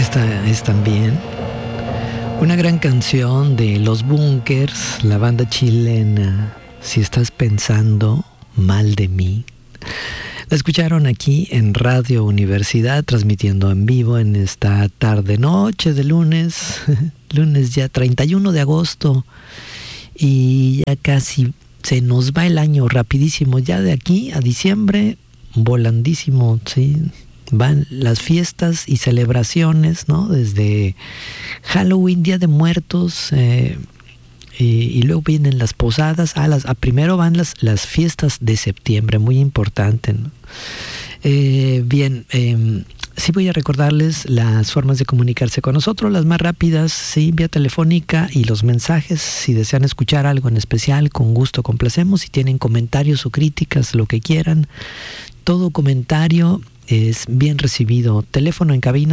Esta es también una gran canción de Los Bunkers, la banda chilena, Si estás pensando mal de mí. La escucharon aquí en Radio Universidad, transmitiendo en vivo en esta tarde-noche de lunes, lunes ya 31 de agosto, y ya casi se nos va el año rapidísimo, ya de aquí a diciembre, volandísimo, ¿sí? Van las fiestas y celebraciones, ¿no? Desde Halloween, Día de Muertos, y luego vienen las posadas. Primero van las fiestas de septiembre, muy importante, ¿no? Bien, sí voy a recordarles las formas de comunicarse con nosotros, las más rápidas, sí, vía telefónica, y los mensajes. Si desean escuchar algo en especial, con gusto complacemos. Si tienen comentarios o críticas, lo que quieran, todo comentario es bien recibido. Teléfono en cabina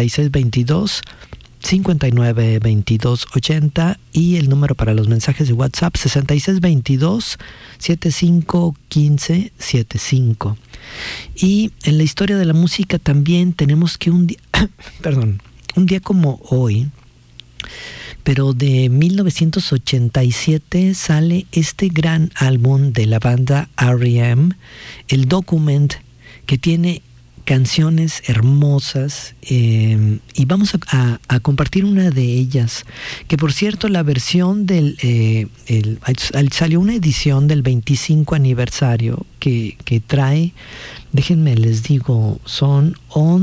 6622-592280, y el número para los mensajes de WhatsApp 6622-751575. Y en la historia de la música también tenemos que un día, un día como hoy, pero de 1987, sale este gran álbum de la banda R.E.M., el Document, que tiene canciones hermosas, y vamos a compartir una de ellas, que por cierto la versión salió una edición del 25 aniversario que trae, déjenme les digo, son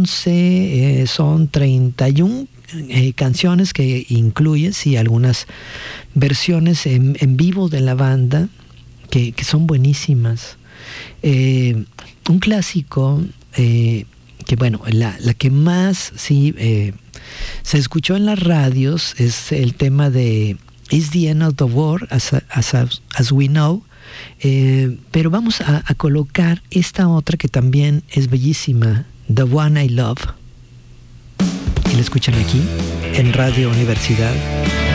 31 canciones que incluye, sí, algunas versiones en vivo de la banda que son buenísimas. Un clásico, que bueno, la que más sí se escuchó en las radios es el tema de It's the End of the War, as we know, pero vamos a colocar esta otra que también es bellísima, The One I Love, y la escuchan aquí en Radio Universidad.